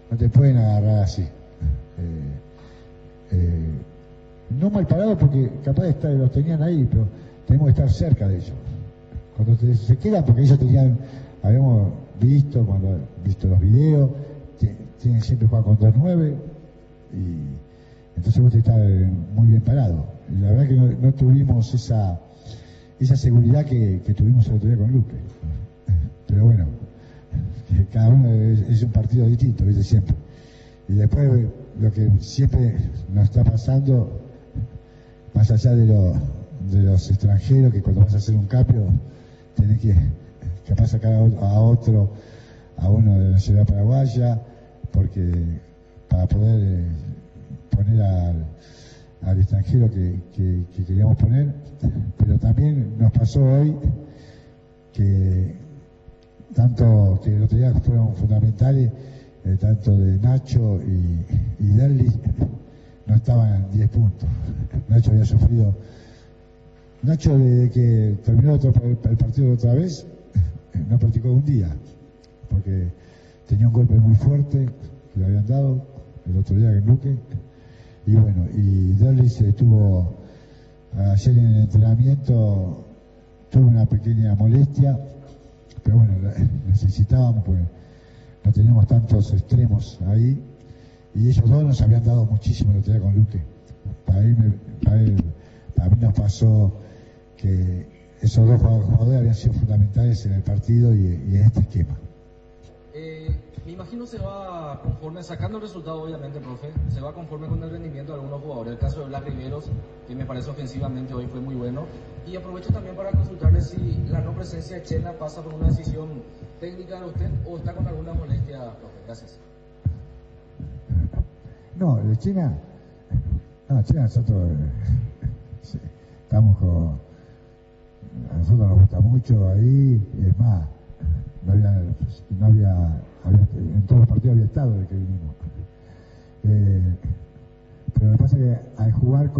no te pueden agarrar así. No mal parado porque capaz los tenían ahí, pero tenemos que estar cerca de ellos. Cuando se quedan, porque ellos habíamos visto, cuando visto los videos, tienen siempre jugar con 2-9 y entonces vos te estás muy bien parado. Y la verdad que no tuvimos esa seguridad que tuvimos el otro día con Luque. Pero bueno, cada uno es un partido distinto, ¿viste? Siempre. Y después lo que siempre nos está pasando, más allá de los extranjeros, que cuando vas a hacer un cambio tenés que capaz sacar a uno de la ciudad paraguaya, porque para poder poner al extranjero que queríamos poner. Pero también nos pasó hoy que el otro día fueron fundamentales, tanto de Nacho y Derlis, no estaban en 10 puntos. Nacho había sufrido. Nacho, desde que terminó el partido otra vez, no practicó un día, porque tenía un golpe muy fuerte que le habían dado el otro día en Luque. Y bueno, y Derlis tuvo, ayer en el entrenamiento, tuvo una pequeña molestia, pero bueno, necesitábamos, pues no teníamos tantos extremos ahí, y ellos dos nos habían dado muchísimo el otro día con Luque. Para mí nos pasó que esos dos jugadores habían sido fundamentales en el partido y en este esquema. Me imagino se va conforme, sacando el resultado obviamente, profe, se va conforme con el rendimiento de algunos jugadores. El caso de Blas Riveros, que me parece ofensivamente hoy fue muy bueno. Y aprovecho también para consultarle si la no presencia de Chena pasa por una decisión técnica de usted o está con alguna molestia, profe. Gracias. No, de Chena, nosotros estamos con... A nosotros nos gusta mucho ahí, es más, en todos los partidos había estado desde que vinimos. Pero lo que pasa es que al jugar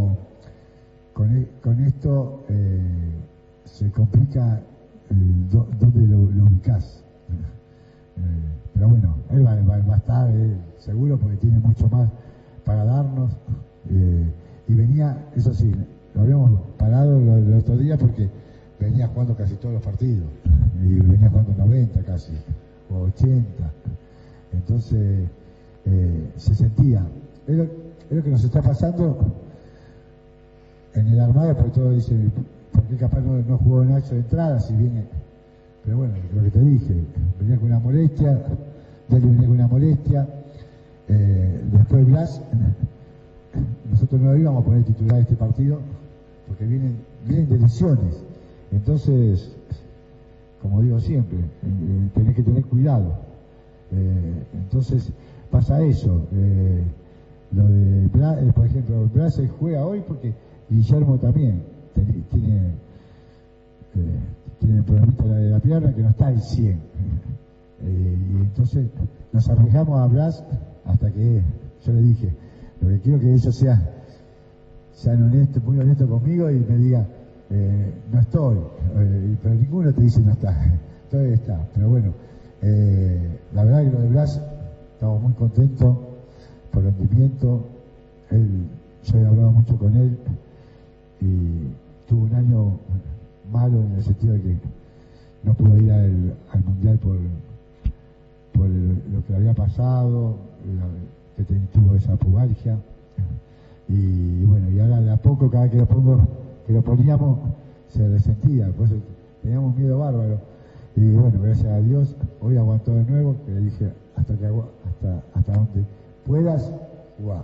con esto se complica dónde lo ubicás. Pero bueno, él va a estar seguro porque tiene mucho más para darnos. Y venía, eso sí, lo habíamos parado el otro día porque venía jugando casi todos los partidos. Y venía jugando 90 casi, o 80. Entonces se sentía. Es lo que nos está pasando en el armado, porque todos dicen, ¿por qué capaz no jugó Nacho de entrada si viene? Pero bueno, lo que te dije, venía con una molestia, Deli venía con una molestia, después Blas, nosotros no íbamos a poner titular este partido, porque vienen de lesiones. Entonces, como digo siempre, tenés que tener cuidado. Entonces pasa eso. Lo de Blas, por ejemplo, Blas juega hoy porque Guillermo también tiene problemita de la pierna que no está al 100. Y entonces nos arriesgamos a Blas hasta que yo le dije, lo que quiero que ellos sean honestos, muy honestos conmigo y me digan, no estoy, pero ninguno te dice no está, todavía está. Pero bueno, la verdad que lo de Blas, estamos muy contentos por el rendimiento. Yo he hablado mucho con él y tuvo un año malo en el sentido de que no pudo ir al mundial por lo que había pasado, que tuvo esa pubalgia. Y bueno, y ahora de a poco, cada que lo poníamos, se resentía, por eso teníamos miedo bárbaro. Y bueno, gracias a Dios, hoy aguantó de nuevo, que le dije, hasta donde puedas, jugar.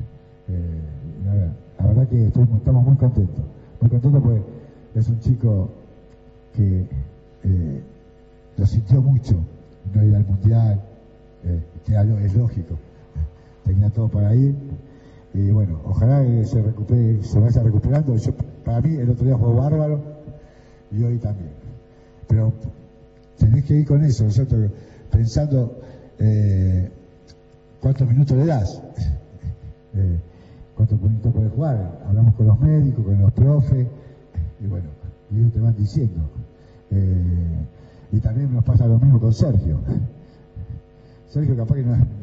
La verdad que estamos muy contentos porque es un chico que lo sintió mucho, no ir al mundial, que es lógico, tenía todo para ir. Y bueno, ojalá que se vaya recuperando. Para mí el otro día jugó bárbaro y hoy también. Pero tenés que ir con eso, nosotros pensando cuántos minutos le das, cuántos minutos puede jugar. Hablamos con los médicos, con los profes, y bueno, y ellos te van diciendo. Y también nos pasa lo mismo con Sergio. Sergio capaz que no